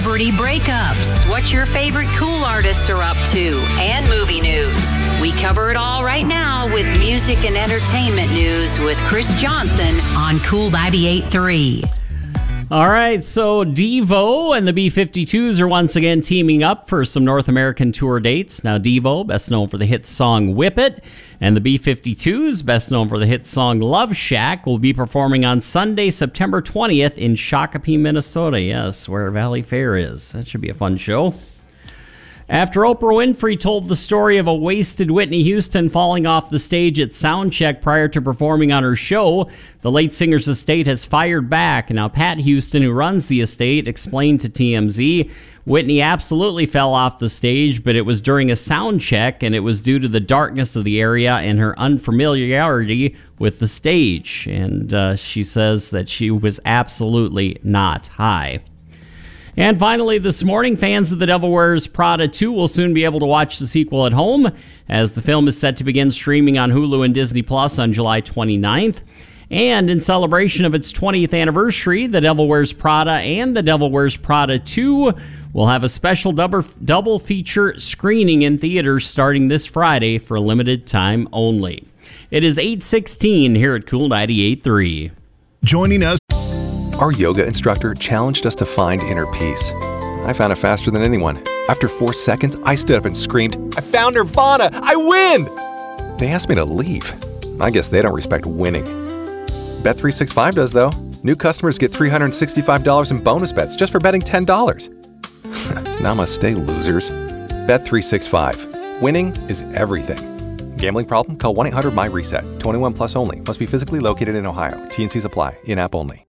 celebrity breakups, what your favorite cool artists are up to, and movie news. We cover it all right now with music and entertainment news with Chris Johnson on Cool 98.3. All right, so Devo and the B-52s are once again teaming up for some North American tour dates. Now, Devo, best known for the hit song Whip It, and the B-52s, best known for the hit song Love Shack, will be performing on Sunday, September 20th in Shakopee, Minnesota. Yes, where Valley Fair is. That should be a fun show. After Oprah Winfrey told the story of a wasted Whitney Houston falling off the stage at soundcheck prior to performing on her show, the late singer's estate has fired back. Now, Pat Houston, who runs the estate, explained to TMZ, Whitney absolutely fell off the stage, but it was during a sound check, and it was due to the darkness of the area and her unfamiliarity with the stage. And she says that she was absolutely not high. And finally, this morning, fans of The Devil Wears Prada 2 will soon be able to watch the sequel at home, as the film is set to begin streaming on Hulu and Disney Plus on July 29th. And in celebration of its 20th anniversary, The Devil Wears Prada and The Devil Wears Prada 2 will have a special double feature screening in theaters starting this Friday for a limited time only. It is 8:16 here at Cool 98.3. Joining us. Our yoga instructor challenged us to find inner peace. I found it faster than anyone. After 4 seconds, I stood up and screamed, "I found Nirvana! I win!" They asked me to leave. I guess they don't respect winning. Bet365 does, though. New customers get $365 in bonus bets just for betting $10. Namaste, losers. Bet365. Winning is everything. Gambling problem? Call 1-800-MY-RESET. 21 plus only. Must be physically located in Ohio. T&Cs apply. In-app only.